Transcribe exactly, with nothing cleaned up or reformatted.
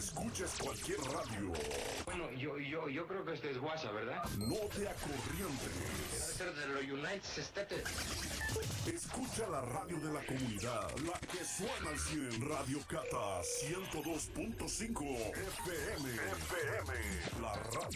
escuches cualquier radio. Bueno, yo, yo, yo creo que este es WhatsApp, ¿verdad? No te acorrientes. Debe ser de los United States. Escucha la radio de la comunidad, la que suena al cien. Radio Cata ciento dos punto cinco F M. F M. La radio